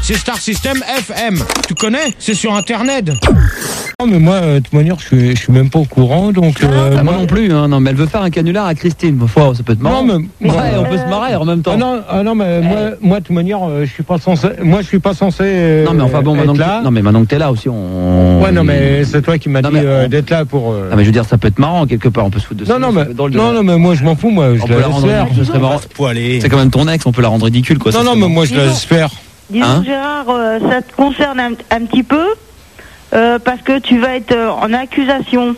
C'est Star System FM. Tu connais? C'est sur Internet. Non, mais moi, de toute manière, je suis même pas au courant, donc... moi non plus, hein. Non, mais elle veut faire un canular à Christine. Faut, ça peut être marrant. Non, mais... Ouais, on peut se marrer en même temps. Non, mais moi, de toute manière, je suis pas censé... Moi, je suis pas censé non, mais enfin bon, maintenant là. non, mais maintenant que t'es là aussi, on... Ouais, non, mais c'est toi qui m'as dit d'être là pour... Non, mais je veux dire, ça peut être marrant, quelque part, on peut se foutre de ça. Non, mais moi, je m'en fous, moi, je on peut la rendre ridicule, ce serait marrant. C'est quand même ton ex, on peut la rendre ridicule, quoi. Non, mais moi, je l'espère. Disons, Gérard, ça te concerne un petit peu, parce que tu vas être en accusation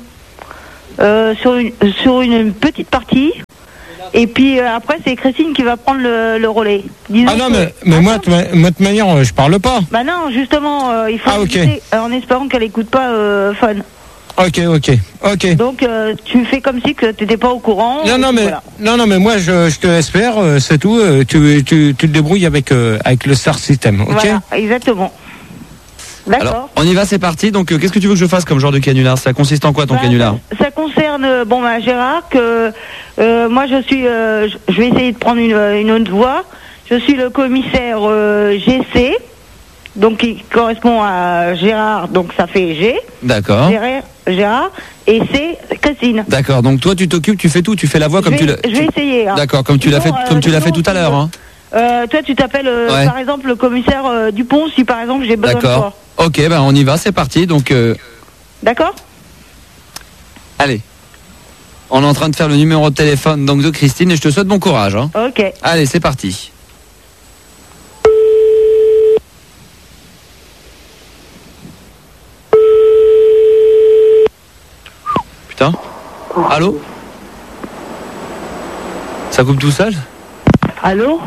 sur une petite partie, et puis après c'est Christine qui va prendre le relais. Disons mais moi, de toute manière, je parle pas. Bah non, justement, il faut éviter, en espérant qu'elle écoute pas Fun. Ok. Donc tu fais comme si que t'étais pas au courant. Non, mais moi je te espère, c'est tout. Tu te débrouilles avec le Star System, ok? Voilà, exactement. D'accord. Alors, on y va, c'est parti. Donc, qu'est-ce que tu veux que je fasse comme genre de canular? Ça consiste en quoi ton canular? Ça concerne, Gérard, que moi je vais essayer de prendre une autre voie. Je suis le commissaire GC. Donc, qui correspond à Gérard, donc ça fait G. D'accord. Gérard, et c'est Christine. D'accord, donc toi tu t'occupes, tu fais tout, tu fais la voix comme tu l'as. Je vais essayer. Hein. D'accord, comme tu l'as fait tout à l'heure. Hein. Toi tu t'appelles par exemple le commissaire Dupont, si par exemple j'ai besoin de toi. D'accord, ok, on y va, c'est parti, donc... D'accord. Allez, on est en train de faire le numéro de téléphone donc de Christine et je te souhaite bon courage. Hein. Ok. Allez, c'est parti. Allô? Ça coupe tout seul? Allô?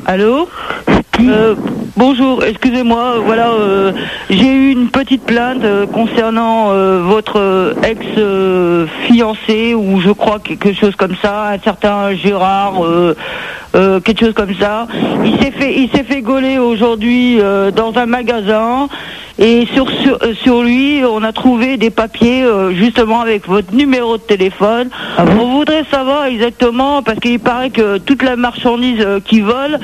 Bonjour, excusez-moi, voilà, j'ai eu une petite plainte concernant votre ex-fiancé, ou je crois quelque chose comme ça, un certain Gérard, quelque chose comme ça. Il s'est fait gauler aujourd'hui dans un magasin. Et sur lui, on a trouvé des papiers justement avec votre numéro de téléphone. On voudrait savoir exactement, parce qu'il paraît que toute la marchandise qu'il vole,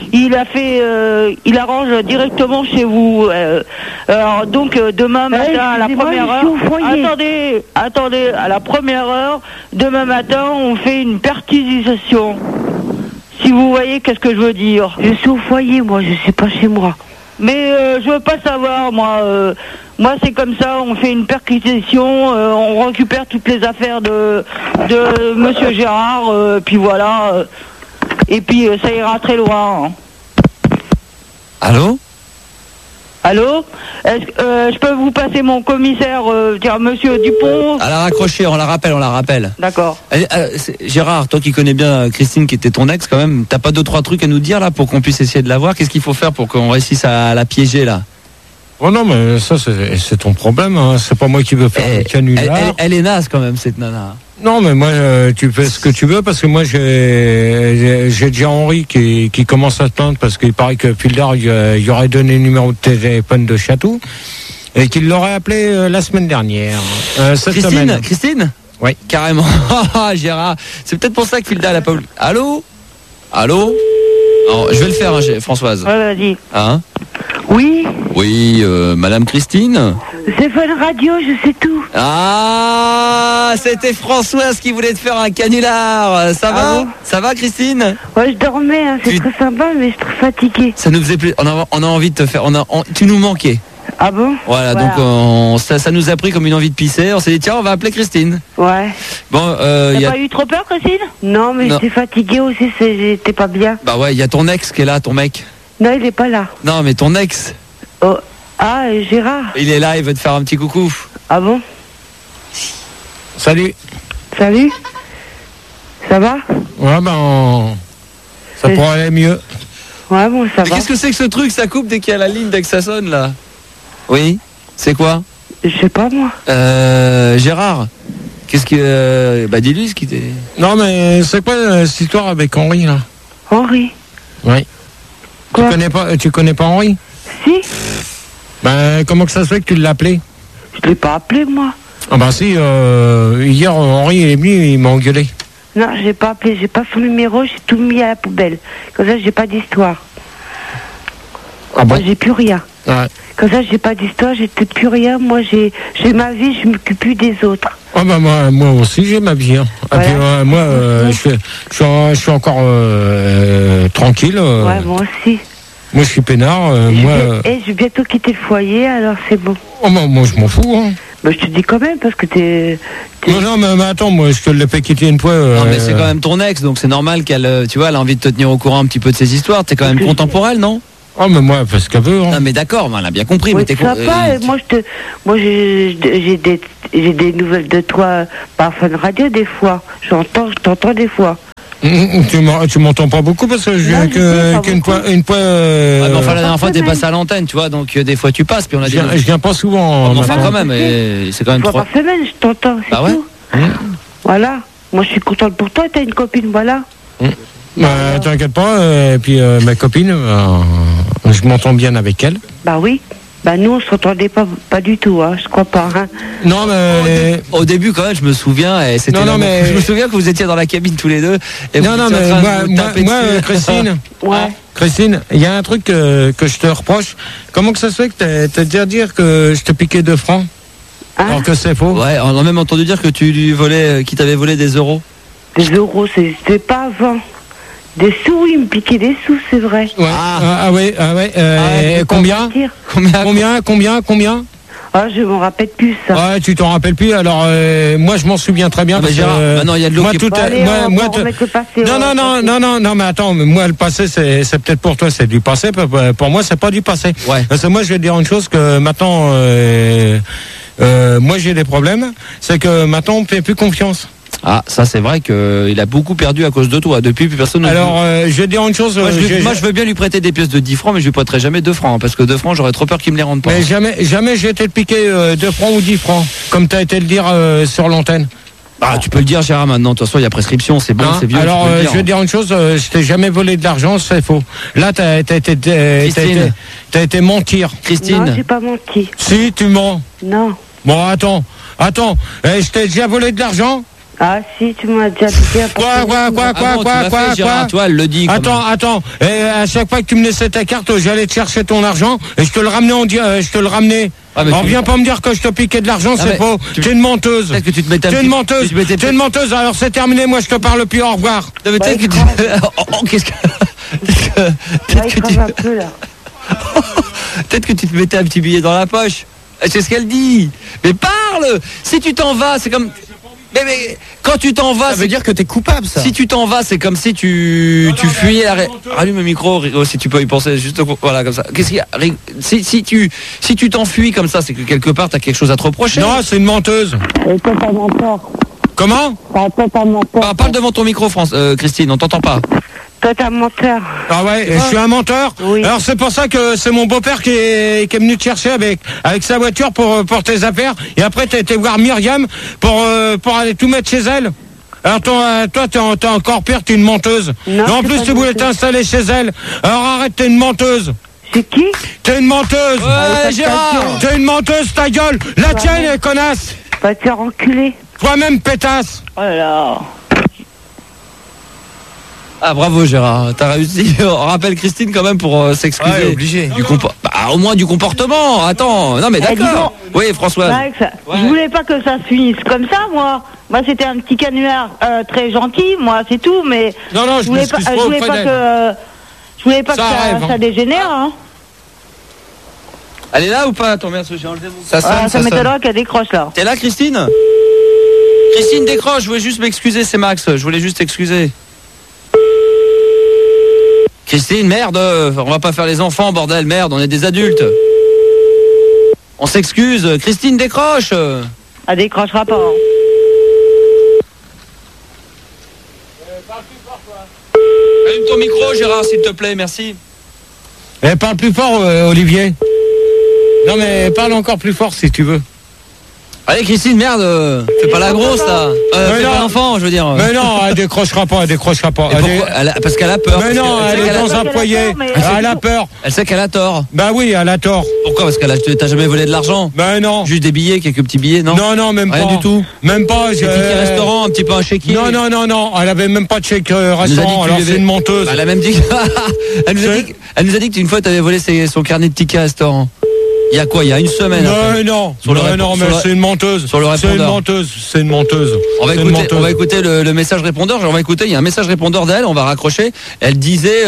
il arrange directement chez vous. Alors donc demain matin à la première heure. Attendez, à la première heure, demain matin, on fait une perquisition. Si vous voyez qu'est-ce que je veux dire. Je suis au foyer, moi, je suis pas chez moi. Mais je veux pas savoir, moi. Moi, c'est comme ça, on fait une perquisition, on récupère toutes les affaires de Monsieur Gérard, puis voilà. Et puis, ça ira très loin. Hein. Allô? Est-ce que je peux vous passer mon commissaire, Monsieur Dupont? Elle a raccroché, on la rappelle. D'accord. Gérard, toi qui connais bien Christine qui était ton ex quand même, t'as pas 2-3 trucs à nous dire là pour qu'on puisse essayer de la voir? Qu'est-ce qu'il faut faire pour qu'on réussisse à la piéger là? Oh non, mais ça c'est ton problème, hein. C'est pas moi qui veux faire le canular. Elle est naze quand même cette nana. Non, mais moi, tu fais ce que tu veux, parce que moi, j'ai déjà Henri qui commence à se plaindre parce qu'il paraît que Fildar, il aurait donné le numéro de téléphone de Chatou et qu'il l'aurait appelé la semaine dernière. Cette semaine. Christine? Oui. Carrément. Gérard, c'est peut-être pour ça que Fildar n'a pas voulu. Allô? Alors, je vais le faire, Françoise. Ouais, vas-y. Hein? Oui. Oui, Madame Christine? C'est Fun Radio, je sais tout. Ah, c'était Françoise qui voulait te faire un canular. Ça va? Bon? Ça va, Christine? Ouais, je dormais, hein. C'est très sympa, mais je suis très fatiguée. Ça nous faisait plaisir. On a envie de te faire. Tu nous manquais. Ah bon? Voilà. Donc ça nous a pris comme une envie de pisser. On s'est dit tiens, on va appeler Christine. Ouais. Bon, t'as pas eu trop peur, Christine? Non, mais j'étais fatiguée aussi, j'étais pas bien. Bah ouais, il y a ton ex qui est là, ton mec. Non, il est pas là. Non, mais ton ex. Oh. Ah, Gérard. Il est là, il veut te faire un petit coucou. Ah bon? Salut. Ça va? Ouais, ça pourrait aller mieux. Ouais, bon, ça va. Qu'est-ce que c'est que ce truc? Ça coupe dès qu'il y a la ligne, dès que ça sonne, là. Oui? C'est quoi? Je sais pas, moi. Gérard, qu'est-ce que... dis-lui ce qui t'est... Non, mais c'est quoi cette histoire avec Henri, là? Henri? Oui. Quoi? Tu connais pas Henri? Si. Comment que ça se fait que tu l'as appelé? Je l'ai pas appelé, moi. Ah si, hier, Henri il est venu, il m'a engueulé. Non, j'ai pas appelé, j'ai pas son numéro, j'ai tout mis à la poubelle. Comme ça, j'ai pas d'histoire. Ah bon? Moi, j'ai plus rien. Ouais. Comme ça, j'ai pas d'histoire, j'ai peut-être plus rien. Moi, j'ai ma vie, je m'occupe plus des autres. Ah bah moi aussi j'ai ma vie. Hein. Voilà. Et puis, moi je suis encore tranquille. Ouais, moi aussi. Moi je suis peinard. Et je vais bientôt quitter le foyer, alors c'est bon. Oh, moi je m'en fous. Hein. Bah, je te dis quand même, parce que t'es... Non, mais attends, moi je te l'ai fait quitter une fois. Non, mais c'est quand même ton ex, donc c'est normal qu'elle, tu vois, elle a envie de te tenir au courant un petit peu de ses histoires. T'es quand même content pour elle, non? Oh mais moi elle fait ce qu'elle veut. Hein. Non, mais d'accord, elle a bien compris. Ouais, Mais t'es sympa, et moi, j'ai des nouvelles de toi par Fun Radio, des fois. Je t'entends des fois. Tu m'entends pas beaucoup parce que je viens qu'une fois. Ouais, mais enfin, la dernière fois, t'es passé à l'antenne, tu vois, donc des fois tu passes, puis on a dit. Je viens pas souvent. Enfin, quand même, et c'est quand même Une fois trop. par semaine, je t'entends, c'est Ah ouais? tout. Voilà. Moi, je suis contente pour toi, t'as une copine, voilà. T'inquiète pas, et puis ma copine, je m'entends bien avec elle. Bah oui. Bah nous, on s'entendait pas du tout, hein, je crois pas. Hein. Non mais... Au début, quand même, je me souviens, et c'était. Non, mais... Je me souviens que vous étiez dans la cabine tous les deux. Et Non, vous non, étiez mais en train de vous taper moi dessus. Christine, Ouais. Christine, il y a un truc que je te reproche. Comment que ça se fait que t'as déjà dire que je te piquais 2 francs Hein? alors que c'est faux? Ouais, on a même entendu dire que tu lui volais, qu'il t'avait volé des euros. Des euros, c'était pas avant. Des sous, oui, il me piquait des sous, c'est vrai. Ouais. Ouais. je peux pas Combien? mentir. Combien? Ah, je m'en rappelle plus, ça. Ouais, tu t'en rappelles plus. Alors moi je m'en souviens très bien. Ah, mais parce Gérard, que, maintenant, il y a de l'eau moi, qui- tout Bon, est- allez, on va tout- remettre le passé, Non, mais attends, mais moi le passé c'est peut-être pour toi c'est du passé, pour moi c'est pas du passé. Ouais. Parce que moi je vais te dire une chose que maintenant moi j'ai des problèmes, c'est que maintenant on me fait plus confiance. Ah, ça c'est vrai qu'il a beaucoup perdu à cause de toi. Depuis, plus personne ne. Alors je vais te dire une chose. Moi, je veux bien lui prêter des pièces de 10 francs, mais je lui prêterai jamais 2 francs, hein, parce que 2 francs, j'aurais trop peur qu'il me les rende pas. Mais jamais j'ai été piqué 2 francs ou 10 francs, comme tu as été le dire sur l'antenne. Ah, tu peux le dire, Gérard, maintenant. De toute façon, il y a prescription, c'est bon, Hein? c'est vieux. Alors, tu peux le je dire. vais te dire une chose, je t'ai jamais volé de l'argent, c'est faux. Là, t'as été mentir. Non, Christine, j'ai pas menti. Si, tu mens. Non. Bon, attends, je t'ai déjà volé de l'argent? Ah, si, tu m'as déjà piqué. Quoi, Ah bon, tu l'as fait, Gérard, tu vois, elle le dit. quand même. Attends, et à chaque fois que tu me laissais ta carte, j'allais te chercher ton argent, et je te le ramenais, Ah, mais Alors tu- viens pas me dire que je te piquais de l'argent, Ah, c'est mais faux. tu- Tu es une menteuse. Peut-être que tu te mettais un Tu es petit- une menteuse. tu te mettais- Tu es une menteuse, alors c'est terminé, moi je te parle plus, au revoir. Non, mais peut-être que tu. Oh, qu'est-ce que. Ouais, Peut-être il que tu- crève un peu, là. peut-être que tu te mettais un petit billet dans la poche. C'est ce qu'elle dit. Mais parle. Si tu t'en vas, c'est comme. Mais quand tu t'en vas, Ça veut dire que t'es coupable, ça. si tu t'en vas, c'est comme si tu fuyais la. Rallume le micro, Rigo, si tu peux y penser, juste voilà comme ça. Qu'est-ce qu'il y a si tu t'enfuis comme ça, c'est que quelque part t'as quelque chose à te reprocher. Non, c'est une menteuse. Et toi, t'as menteur. Comment? Toi, t'as menteur. Parle devant ton micro, Christine, on t'entend pas. Toi, t'as menteur. Ah ouais, je suis un menteur. Oui. Alors c'est pour ça que c'est mon beau-père qui est venu te chercher avec sa voiture pour tes affaires. Et après t'as été voir Myriam pour aller tout mettre chez elle. Alors toi t'es encore pire, t'es une menteuse. Non, Et en c'est plus pas tu voulais menteuse. t'installer chez elle. Alors arrête, t'es une menteuse. C'est qui? T'es une menteuse. Ouais, Gérard. T'es une menteuse, ta gueule. La tienne, elle connasse. Va te faire enculer. Toi-même, pétasse. Oh là là. Ah bravo Gérard, t'as réussi. On rappelle Christine quand même pour s'excuser. Ouais, obligé. Au moins du comportement. Attends, non mais Eh, dis d'accord. Oui Françoise. Max, Ouais. je voulais pas que ça se finisse comme ça, moi. Moi, c'était un petit canular très gentil, moi, c'est tout, mais Non, je je voulais pas, m'excuse je pas voulais auprès pas d'elle. que, je voulais pas Ça que arrive, hein. ça dégénère. Hein. Elle est là ou pas? Attends merde, j'ai enlevé mon. Ça sonne, Ah, ça ça sonne. m'étonnerait qu'elle décroche là. T'es là Christine? Christine décroche, je voulais juste m'excuser, c'est Max, je voulais juste t'excuser. Christine, merde, on va pas faire les enfants, bordel, merde, on est des adultes. On s'excuse, Christine décroche. Elle décrochera pas. Hein. Allume ton micro Gérard s'il te plaît, merci. Parle plus fort, Olivier. Non mais parle encore plus fort si tu veux. Allez Christine, merde, fais pas la grosse là. Fais pas l'enfant, je veux dire. Mais non, elle décrochera pas. Parce qu'elle a peur. Mais non, elle est dans un foyer. Elle a peur. Elle sait qu'elle a tort. Bah oui, elle a tort. Pourquoi? Parce qu'elle t'as jamais volé de l'argent? Ben non. Juste des billets, quelques petits billets, non? Non, même rien pas. du tout. Même pas. Des tickets restaurant, un petit peu un chéquier. Non. Elle avait même pas de chèque restaurant. Alors c'est une menteuse. Elle a même dit. Elle nous a dit qu'une fois t'avais volé son carnet de tickets restaurant. Il y a quoi? Il y a une semaine. Non, mais c'est une menteuse. Sur le répondeur. C'est une menteuse. On va écouter le message répondeur. Il y a un message répondeur d'elle. On va raccrocher. Elle disait,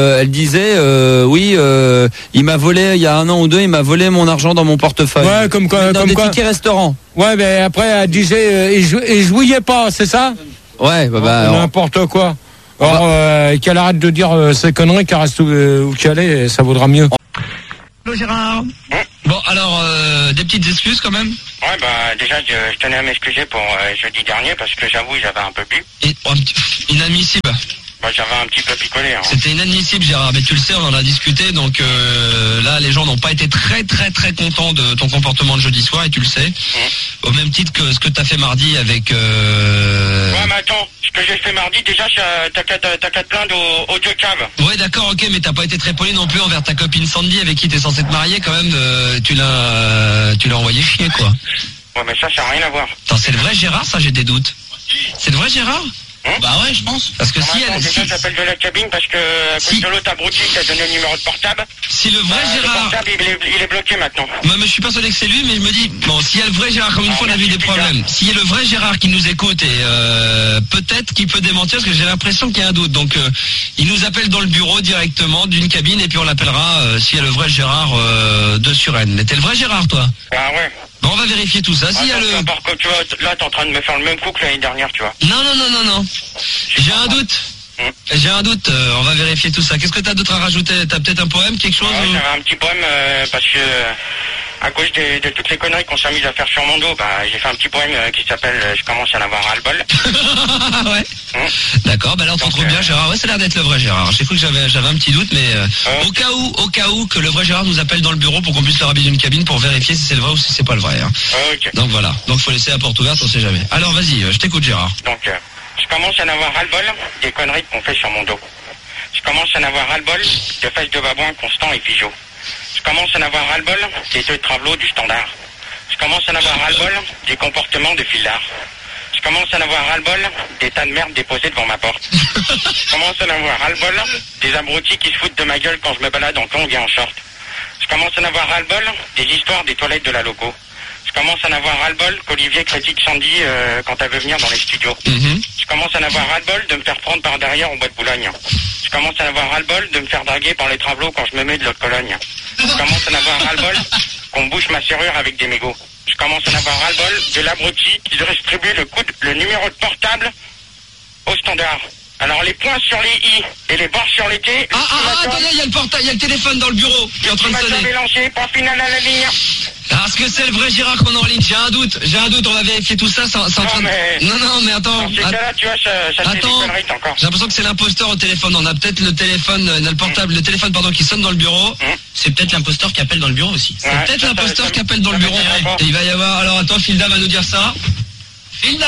oui, il m'a volé il y a 1 an ou 2. Il m'a volé mon argent dans mon portefeuille. Ouais, comme quoi. Dans des tickets restaurants. Ouais, mais après elle disait, et jouiez pas, c'est ça? Ouais, n'importe quoi. Alors qu'elle arrête de dire ces conneries, qu'elle reste où qu'elle est, et ça vaudra mieux. Bonjour Gérard. Bon, alors, des petites excuses quand même. Ouais, bah déjà, je tenais à m'excuser pour jeudi dernier parce que j'avoue, j'avais un peu bu. Inadmissible. Bah, j'avais un petit peu picolé. Hein. C'était inadmissible, Gérard, mais tu le sais, on en a discuté, donc là, les gens n'ont pas été très contents de ton comportement de jeudi soir, et tu le sais. Au même titre que ce que t'as fait mardi avec... Ouais, mais attends, ce que j'ai fait mardi, déjà, t'as qu'à te plaindre au Dieu cave. Ouais, d'accord, ok, mais t'as pas été très poli non plus envers ta copine Sandy, avec qui t'es censé te marier, quand même, tu l'as envoyé chier, quoi. Ouais, mais ça n'a rien à voir. Attends, c'est le vrai Gérard, ça, j'ai des doutes. C'est le vrai Gérard? Bah ouais, je pense. Parce que si elle... Déjà, j'appelle de la cabine parce que de l'autre abruti qui a donné le numéro de portable. Si le vrai Gérard... Le portable, il est bloqué maintenant. Moi, mais je suis persuadé que c'est lui, mais je me dis, bon, s'il y a le vrai Gérard, comme une fois on a vu des problèmes, s'il y a le vrai Gérard qui nous écoute, et peut-être qu'il peut démentir, parce que j'ai l'impression qu'il y a un doute. Donc, il nous appelle dans le bureau directement d'une cabine, et puis on l'appellera s'il y a le vrai Gérard de Suresnes. Mais t'es le vrai Gérard, toi? Ah ouais. Bon, on va vérifier tout ça. S'il y a le... Tu vois, là, t'es en train de me faire le même coup que l'année dernière, tu vois. Non. J'ai un doute. On va vérifier tout ça. Qu'est-ce que t'as d'autre à rajouter? T'as peut-être un poème, quelque chose? Ouais, j'avais un petit poème parce que à cause de toutes les conneries qu'on s'est mis à faire sur mon dos, bah j'ai fait un petit poème qui s'appelle Je commence à en avoir ras-le-bol. Ouais. D'accord, bah là on trouve bien Gérard. Ouais, ça a l'air d'être le vrai Gérard. J'ai cru que j'avais un petit doute, mais au cas où que le vrai Gérard nous appelle dans le bureau pour qu'on puisse le rhabiller d'une cabine pour vérifier si c'est le vrai ou si c'est pas le vrai. Hein. Okay. Donc voilà. Donc faut laisser la porte ouverte, on sait jamais. Alors vas-y, je t'écoute Gérard. Donc je commence à en avoir ras-le-bol des conneries qu'on fait sur mon dos. Je commence à en avoir ras-le-bol de fesses de babouin constant et pigeot. Je commence à en avoir ras-le-bol des deux travelots du standard. Je commence à en avoir ras-le-bol des comportements de filard. Je commence à en avoir ras-le-bol des tas de merde déposés devant ma porte. Je commence à en avoir ras-le-bol des abrutis qui se foutent de ma gueule quand je me balade en tongs et en short. Je commence à en avoir ras-le-bol des histoires des toilettes de la loco. Je commence à en avoir ras-le-bol qu'Olivier critique Sandy quand elle veut venir dans les studios. Je commence à en avoir ras-le-bol de me faire prendre par derrière au bois de Boulogne. Je commence à en avoir ras-le-bol de me faire draguer par les travelots quand je me mets de l'autre Cologne. Je commence à en avoir ras-le-bol qu'on me bouche ma serrure avec des mégots. Je commence à en avoir ras-le-bol de l'abruti qui distribue le numéro de portable au standard. Alors les points sur les i et les barres sur les t. Attendez, il y a le portable, il y a le téléphone dans le bureau qui est en train de sonner. Lancé, point final à la ligne. Est-ce que c'est le vrai Gérard qu'on a en ligne? J'ai un doute, on va vérifier tout ça. C'est en train de... Non, mais attends. Dans ces cas-là, tu vois, ça fait des conneries encore. J'ai l'impression que c'est l'imposteur au téléphone. On a peut-être le téléphone, le téléphone qui sonne dans le bureau. C'est peut-être l'imposteur qui appelle dans le bureau aussi. C'est peut-être l'imposteur qui appelle dans le bureau. Et il va y avoir. Alors attends, Filda va nous dire ça. Filda.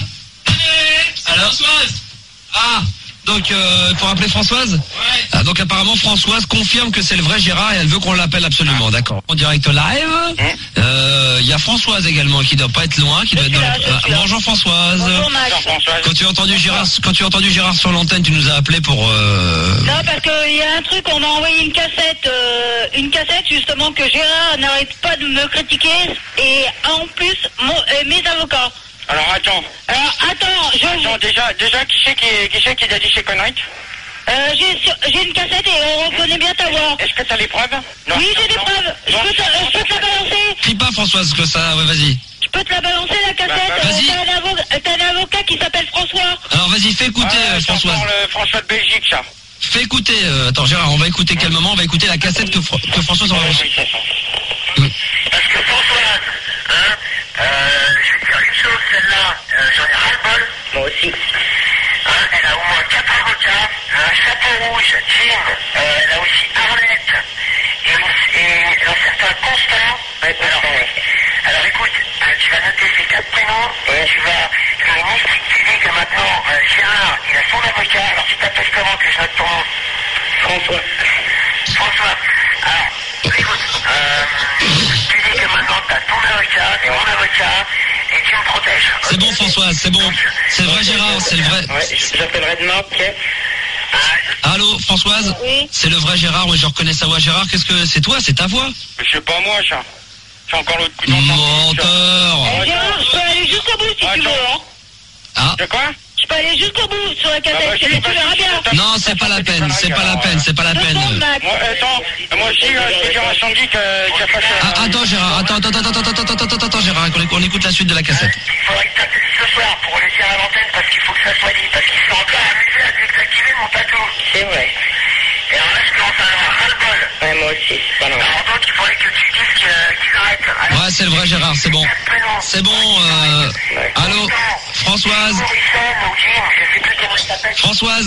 Alors. Françoise. Donc, il faut rappeler Françoise? Ouais. Donc, apparemment, Françoise confirme que c'est le vrai Gérard et elle veut qu'on l'appelle absolument. D'accord. En direct live. Il y a Françoise également qui doit pas être loin, qui doit être dans Bonjour Françoise. Bonjour Max. Quand tu as entendu Gérard sur l'antenne, tu nous as appelé pour... Non, parce qu'il y a un truc, on m'a envoyé une cassette justement que Gérard n'arrête pas de me critiquer et en plus, mes avocats. Alors attends, déjà, qui c'est qui a dit ces conneries? J'ai une cassette et on reconnaît bien ta voix. Est-ce que t'as les preuves? Non, oui, j'ai des preuves. Je peux te la balancer. Crie pas Françoise que ça, ouais, vas-y. Je peux te la balancer la cassette. Vas-y. T'as un avocat qui s'appelle François. Alors vas-y, fais écouter Françoise. Le François de Belgique, ça. Fais écouter, attends Gérard, on va écouter calmement, on va écouter la cassette que Françoise envoie. Oui, c'est ça. Parce que Françoise, je vais te dire une chose, celle-là, j'en ai ras-le-bol. Moi aussi. Elle a au moins 4 avocats, un chapeau rouge, jean, elle a aussi Arlette, et un certain Constant. Alors écoute, elle tu vas noter ces 4 prénoms. Ouais. Tu dis que maintenant, Gérard, il a son avocat. Alors, tu t'appelles comment que je note ton nom? François. Alors, écoute, tu dis que maintenant, t'as ton avocat, et mon avocat, et tu me protèges. C'est bon, François, c'est bon. C'est le vrai Gérard, c'est le vrai. Ouais, j'appellerai demain, ok. Allô, Françoise? Oui. C'est le vrai Gérard, oui, je reconnais sa voix. Gérard, qu'est-ce que c'est toi? C'est ta voix? C'est pas moi, ça. C'est encore l'autre coup d'entendre. Menteur! Gérard, je peux aller jusqu'au bout si tu veux, hein. Ah. De quoi? Je peux aller jusqu'au bout sur la cassette, tu verras bien. Non, c'est pas la peine, c'est pas la peine, c'est pas la peine. Moi, attends, moi aussi, je peux dire à Sandy qu'il y a pas Ah, attends, Gérard, attends, Gérard, on écoute la suite de la cassette. Il faudrait que tu appelles ce soir pour laisser à l'antenne parce qu'il faut que ça soit dit, parce qu'ils sont encore amusés à désactiver mon tatou. C'est vrai. Et alors là, je commence à avoir ras-le-bol. Ouais, moi aussi. Alors donc, il faudrait que tu dises qu'ils arrêtent. Alors, Ouais, c'est le vrai Gérard, c'est bon. C'est bon, allô, Françoise? Morrison ou Jim, je sais plus comment il s'appelle. Françoise?